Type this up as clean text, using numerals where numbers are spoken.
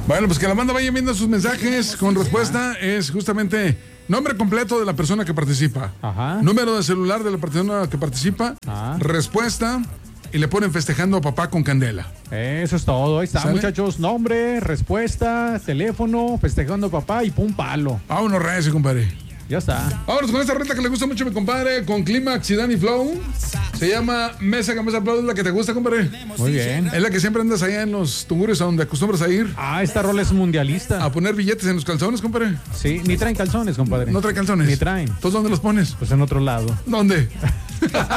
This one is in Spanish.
Bueno, pues que la banda vaya viendo sus mensajes con respuesta. Es justamente nombre completo de la persona que participa. Ajá. Número de celular de la persona que participa. Ajá. Respuesta. Y le ponen festejando a papá con candela. Eso es todo. Ahí está, ¿sale? muchachos. Nombre, respuesta, teléfono, festejando a papá y pum palo. Vámonos, recio, compadre. Ya está. Vámonos con esta reta que le gusta mucho a mi compadre, con Clímax y Danny Flow. Se llama Mesa Gamesa Flow, es la que te gusta, compadre. Muy bien. Es la que siempre andas allá en los tuburios a donde acostumbras a ir. Esta rola es mundialista. A poner billetes en los calzones, compadre. Sí, ni traen calzones, compadre. No trae calzones. Ni traen. ¿Entonces dónde los pones? Pues en otro lado. ¿Dónde?